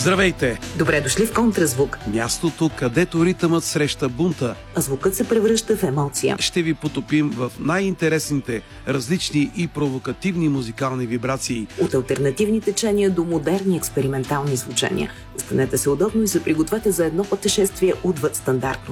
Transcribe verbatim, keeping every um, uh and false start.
Здравейте! Добре дошли в Контразвук. Мястото, където ритъмът среща бунта, а звукът се превръща в емоция. Ще ви потопим в най-интересните, различни и провокативни музикални вибрации. От алтернативни течения до модерни експериментални звучания. Останете се удобно и се пригответе за едно пътешествие отвъд стандартно.